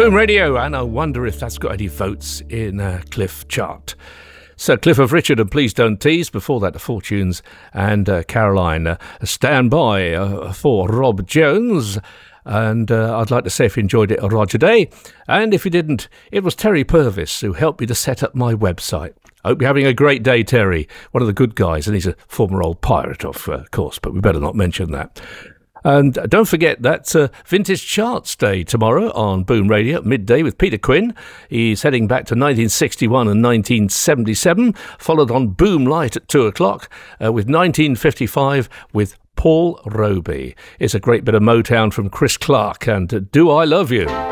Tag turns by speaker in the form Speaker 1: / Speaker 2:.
Speaker 1: Boom Radio, and I wonder if that's got any votes in Cliff chart. So Cliff of Richard and Please Don't Tease, before that the Fortunes and Caroline. Stand by for Rob Jones. And I'd like to say if you enjoyed it, Roger Day. And if you didn't, it was Terry Purvis who helped me to set up my website. I hope you're having a great day, Terry. One of the good guys, and he's a former old pirate, of course, but we better not mention that. And don't forget that's Vintage Charts Day tomorrow on Boom Radio at midday with Peter Quinn. He's heading back to 1961 and 1977, followed on Boom Light at 2 o'clock with 1955 with Paul Roby. It's a great bit of Motown from Chris Clark and Do I Love You?